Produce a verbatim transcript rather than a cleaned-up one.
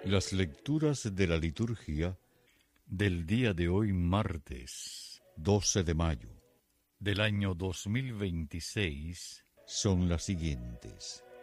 Las lecturas de la liturgia del día de hoy, martes doce de mayo del año dos mil veintiséis, son las siguientes.